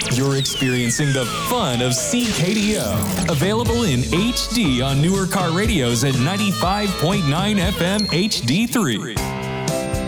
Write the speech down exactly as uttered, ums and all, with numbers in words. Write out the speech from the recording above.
You're experiencing the fun of C K D O. Available in H D on newer car radios at ninety-five point nine F M H D three.